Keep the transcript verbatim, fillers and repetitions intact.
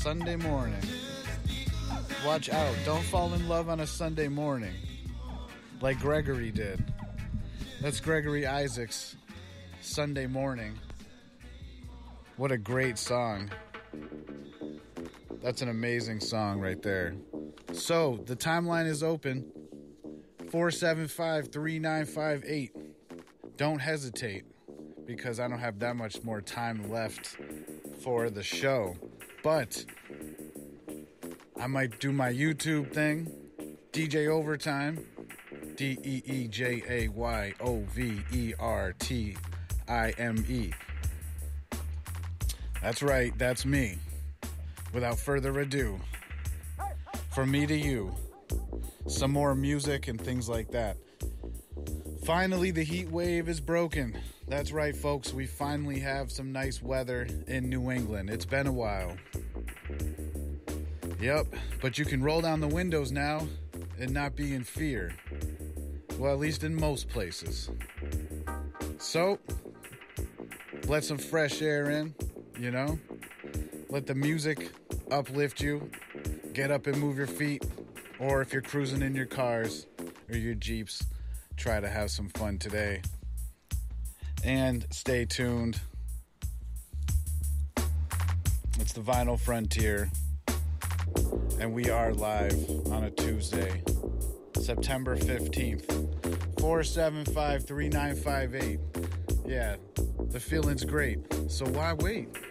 Sunday morning. Watch out. Don't fall in love on a Sunday morning like Gregory did. That's Gregory Isaacs' Sunday Morning. What a great song. That's an amazing song right there. So, the timeline is open. four seven five, three nine five eight. Don't hesitate, because I don't have that much more time left for the show. But I might do my YouTube thing, D J Overtime, D E E J A Y O V E R T I M E. That's right, that's me. Without further ado, from me to you, some more music and things like that. Finally, the heat wave is broken. That's right, folks, we finally have some nice weather in New England. It's been a while. Yep, but you can roll down the windows now and not be in fear. Well, at least in most places. So, let some fresh air in, you know? Let the music uplift you. Get up and move your feet. Or if you're cruising in your cars or your Jeeps, try to have some fun today. And stay tuned. It's the Vinyl Frontier. And we are live on a Tuesday, September fifteenth. four seven five, three nine five eight. Yeah, the feeling's great. So why wait?